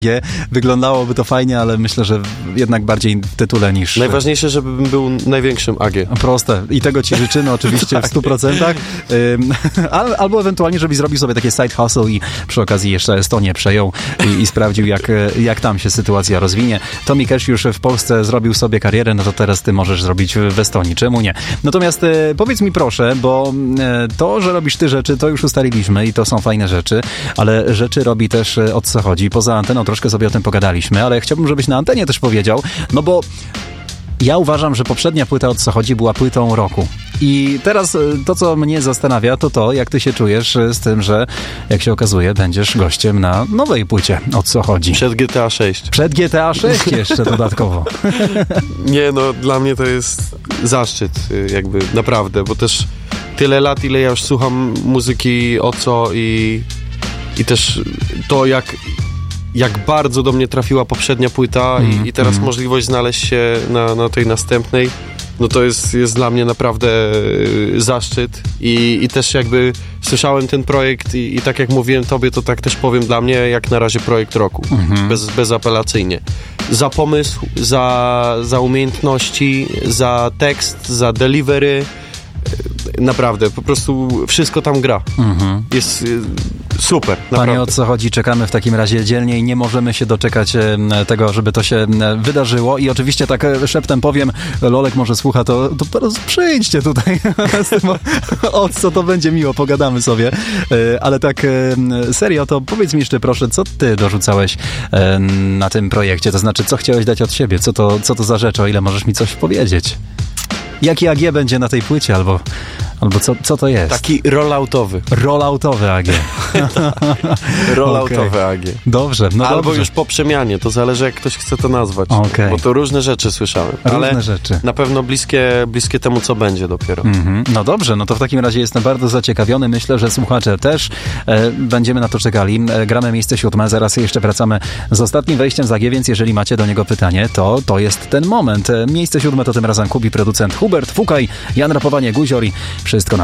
Wyglądałoby to fajnie, ale myślę, że jednak bardziej w tytule niż... Najważniejsze, żebym był największym AG. Proste. I tego ci życzymy oczywiście tak. w 100%. Albo ewentualnie, żebyś zrobił sobie takie side hustle i przy okazji jeszcze Estonię przejął i sprawdził, jak tam się sytuacja rozwinie. Tommy Cash już w Polsce zrobił sobie karierę, no to teraz ty możesz zrobić w Estonii. Czemu nie? Natomiast powiedz mi proszę, bo to, że robisz ty rzeczy, to już ustaliliśmy i to są fajne rzeczy, ale rzeczy robi też o co chodzi. Poza anteną troszkę sobie o tym pogadaliśmy, ale chciałbym, żebyś na antenie też powiedział, no bo ja uważam, że poprzednia płyta o co chodzi była płytą roku. I teraz to, co mnie zastanawia, to jak ty się czujesz z tym, że jak się okazuje, będziesz gościem na nowej płycie o co chodzi. Przed GTA 6. Przed GTA 6 jeszcze dodatkowo. Nie, no dla mnie to jest zaszczyt, jakby naprawdę, bo też tyle lat, ile ja już słucham muzyki o co i też to, jak bardzo do mnie trafiła poprzednia płyta i teraz możliwość znaleźć się na tej następnej, no to jest dla mnie naprawdę zaszczyt i też jakby słyszałem ten projekt i tak jak mówiłem tobie, to tak też powiem dla mnie jak na razie projekt roku, bezapelacyjnie. Za pomysł, za umiejętności, za tekst, za delivery, naprawdę, po prostu wszystko tam gra. Jest super, naprawdę. Panie, o co chodzi? Czekamy w takim razie dzielnie i nie możemy się doczekać tego, żeby to się wydarzyło. I oczywiście tak szeptem powiem, Lolek może słucha, to przyjdźcie tutaj z tym, o co to będzie miło, pogadamy sobie. Ale tak serio, to powiedz mi jeszcze proszę, co ty dorzucałeś na tym projekcie? To znaczy, co chciałeś dać od siebie? Co to za rzecz, o ile możesz mi coś powiedzieć? Jaki AG będzie na tej płycie, albo co to jest? Taki rolloutowy. Rolloutowy AG. Rolloutowy AG. Dobrze, no albo dobrze. już po przemianie, to zależy jak ktoś chce to nazwać. Okay. Bo to różne rzeczy słyszałem. Różne rzeczy. Na pewno bliskie temu, co będzie dopiero. No dobrze, no to w takim razie jestem bardzo zaciekawiony. Myślę, że słuchacze też będziemy na to czekali. Gramy miejsce 7, zaraz jeszcze wracamy z ostatnim wejściem z AG, więc jeżeli macie do niego pytanie, to jest ten moment. Miejsce 7 to tym razem Kubi, producent Hubert Fukaj, Jan Rapowanie, Guzior i wszystko na